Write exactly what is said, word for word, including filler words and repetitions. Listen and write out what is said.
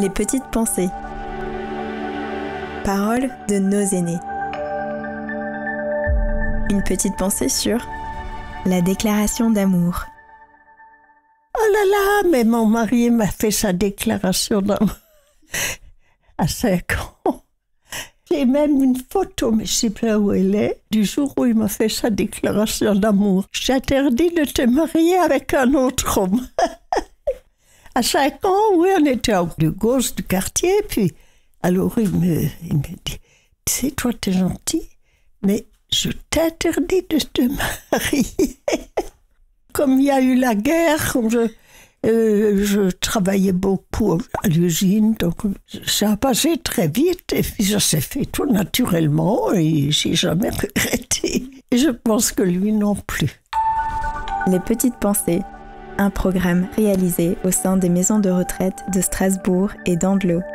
Les petites pensées. Paroles de nos aînés. Une petite pensée sur la déclaration d'amour. Oh là là, mais mon mari m'a fait sa déclaration d'amour à cinq ans. J'ai même une photo, mais je ne sais pas où elle est, du jour où il m'a fait sa déclaration d'amour. J'interdis de te marier avec un autre homme. À cinq ans, oui, on était au plus gauche du quartier, puis alors il me, il me dit, tu sais, toi, t'es gentil, mais je t'interdis de te marier. Comme il y a eu la guerre, comme je, euh, je travaillais beaucoup à l'usine, donc ça a passé très vite, et puis ça s'est fait tout naturellement, et j'ai jamais regretté. Et je pense que lui non plus. Les petites pensées, un programme réalisé au sein des maisons de retraite de Strasbourg et d'Andelot.